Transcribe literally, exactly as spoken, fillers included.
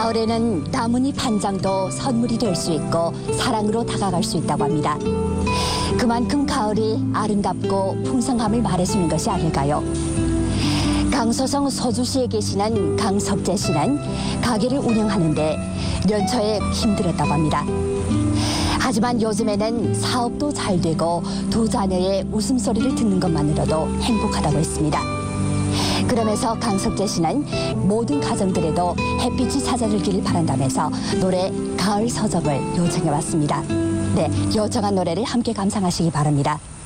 가을에는 나뭇잎 한 장도 선물이 될 수 있고 사랑으로 다가갈 수 있다고 합니다. 그만큼 가을이 아름답고 풍성함을 말해주는 것이 아닐까요? 강서성 서주시에 계시는 강석재 씨는 가게를 운영하는데 연초에 힘들었다고 합니다. 하지만 요즘에는 사업도 잘 되고 두 자녀의 웃음소리를 듣는 것만으로도 행복하다고 했습니다. 그러면서 강석재 씨는 모든 가정들에도 햇빛이 찾아들기를 바란다면서 노래 가을 서적을 요청해 왔습니다. 네, 요청한 노래를 함께 감상하시기 바랍니다.